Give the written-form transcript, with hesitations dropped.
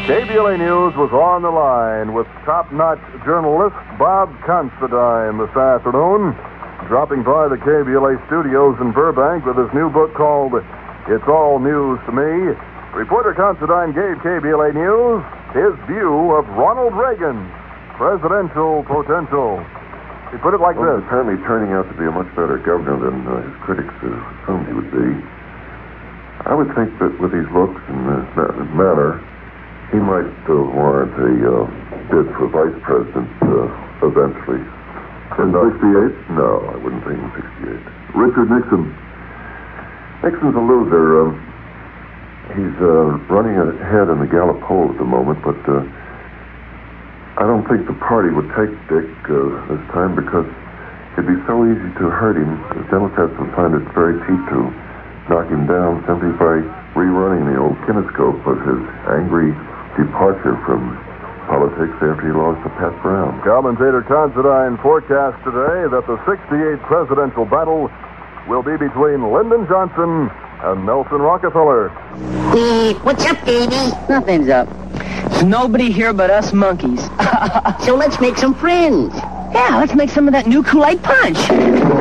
KBLA News was on the line with top-notch journalist Bob Considine this afternoon, dropping by the KBLA studios in Burbank with his new book called It's All News to Me. Reporter Considine gave KBLA News his view of Ronald Reagan's presidential potential. He put it like this. Apparently turning out to be a much better governor than his critics assumed he would be. I would think that with his looks and manner, he might warrant a bid for vice president eventually. In 68? No, I wouldn't think in 68. Richard Nixon. Nixon's a loser. He's running ahead in the Gallup poll at the moment, but I don't think the party would take Dick this time because it'd be so easy to hurt him. The Democrats would find it very cheap to knock him down simply by rerunning the old kinescope of his angry departure from politics after he lost to Pat Brown. Commentator Considine forecast today that the 68 presidential battle will be between Lyndon Johnson and Nelson Rockefeller. What's up, baby? Nothing's up. There's nobody here but us monkeys. So let's make some friends. Yeah, let's make some of that new Kool-Aid punch.